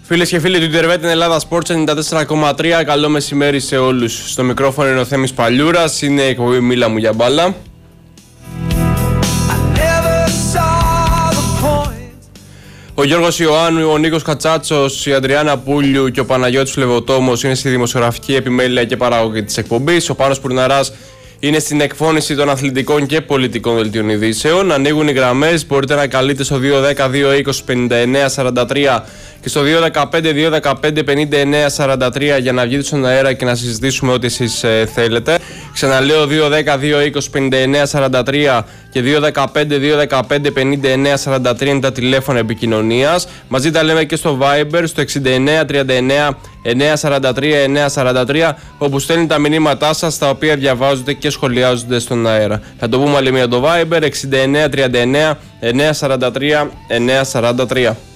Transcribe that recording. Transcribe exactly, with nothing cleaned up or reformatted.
Φίλες και φίλοι του Ιντερβέτ Ελλάδα Sports ενενήντα τέσσερα κόμμα τρία, καλό μεσημέρι σε όλους. Στο μικρόφωνο είναι ο Θέμης Παλιούρας, είναι η εκπομπή Μίλα μου για μπάλα. Ο Γιώργος Ιωάννου, ο Νίκος Κατσάτσος, η Αντριάννα Πούλιου και ο Παναγιώτης Λεβοτόμος είναι στη δημοσιογραφική επιμέλεια και παραγωγή της εκπομπής. Ο Πάνος Πουρναράς είναι στην εκφώνηση των αθλητικών και πολιτικών δελτίων ειδήσεων. Ανοίγουν οι γραμμές, μπορείτε να καλείτε στο δύο δέκα δύο είκοσι πενήντα εννέα σαράντα τρία και στο δύο δεκαπέντε δύο δεκαπέντε πενήντα εννέα σαράντα τρία για να βγείτε στον αέρα και να συζητήσουμε ό,τι εσείς ε, θέλετε. Ξαναλέω δύο δέκα δύο είκοσι πενήντα εννέα σαράντα τρία και δύο δεκαπέντε δύο δεκαπέντε πενήντα εννέα σαράντα τρία είναι τα τηλέφωνα επικοινωνίας. Μαζί τα λέμε και στο Viber στο εξήντα εννέα τριάντα εννέα εννέα σαράντα τρία εννέα σαράντα τρία, όπου στέλνει τα μηνύματά σας, τα οποία διαβάζονται και σχολιάζονται στον αέρα. Θα το πούμε άλλη μία το Viber εξήντα εννέα τριάντα εννέα εννέα σαράντα τρία εννέα σαράντα τρία.